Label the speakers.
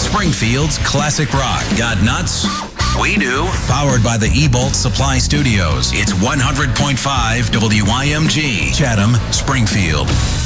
Speaker 1: Springfield's classic rock. Got nuts? We do. Powered by the eBolt Supply Studios. It's 100.5 WYMG, Chatham, Springfield.